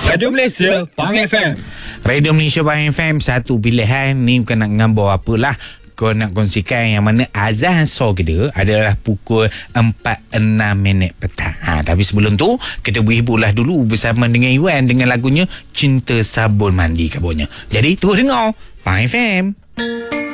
Radio Malaysia Pang FM. Radio Malaysia Pang FM, satu pilihan. Ni bukan nak ngambil apalah, kau nak kongsikan yang mana azan so kita adalah pukul 4.06 petang. Tapi sebelum tu kita berhiburlah dulu bersama dengan Iwan dengan lagunya Cinta Sabun Mandi kabutnya. Jadi terus dengar Pang FM.